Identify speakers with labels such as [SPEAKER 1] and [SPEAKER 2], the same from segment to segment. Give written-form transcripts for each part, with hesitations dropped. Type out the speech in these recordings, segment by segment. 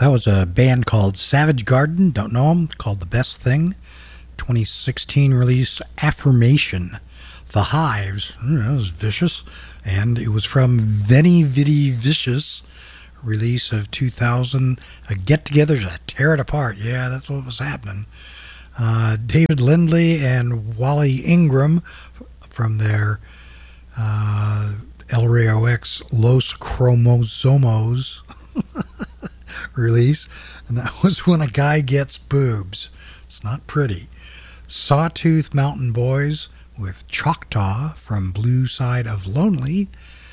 [SPEAKER 1] That was a band called Savage Garden. Don't know them. Called The Best Thing. 2016 release Affirmation. The Hives. That was vicious. And it was from Veni Vidi Vicious. Release of 2000. A get-together to tear it apart. Yeah, that's what was happening. David Lindley and Wally Ingram from their El Rayo X Los Cromosomos release, and that was When a Guy Gets Boobs. It's not pretty. Sawtooth Mountain Boys with Choctaw from Blue Side of Lonely.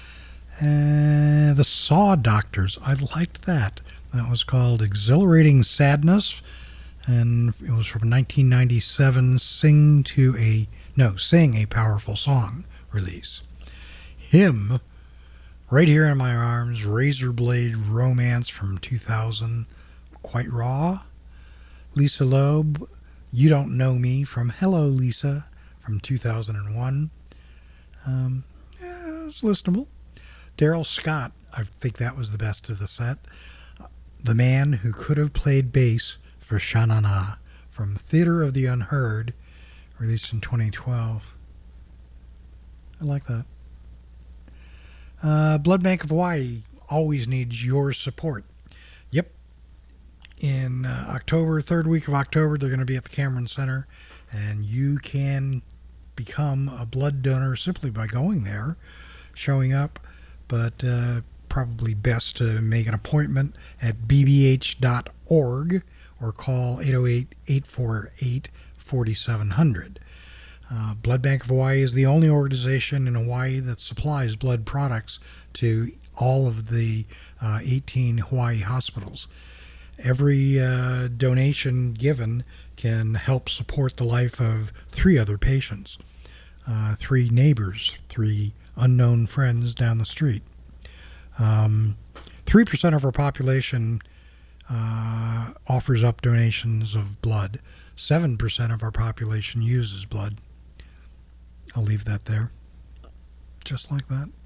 [SPEAKER 1] The Saw Doctors, I liked that. That was called Exhilarating Sadness, and it was from 1997 Sing a Powerful Song release. Him, Right Here in My Arms, Razorblade Romance from 2000, Quite Raw. Lisa Loeb, You Don't Know Me from Hello Lisa from 2001. It was listenable. Daryl Scott, I think that was the best of the set. The Man Who Could Have Played Bass for Sha Na Na from Theater of the Unheard, released in 2012. I like that. Blood Bank of Hawaii always needs your support. Yep. In October, third week of October, they're going to be at the Cameron Center, and you can become a blood donor simply by going there, showing up, but probably best to make an appointment at bbh.org or call 808-848-4700. Blood Bank of Hawaii is the only organization in Hawaii that supplies blood products to all of the 18 Hawaii hospitals. Every donation given can help support the life of 3 other patients, 3 neighbors, 3 unknown friends down the street. 3% of our population offers up donations of blood. 7% of our population uses blood. I'll leave that there. Just like that.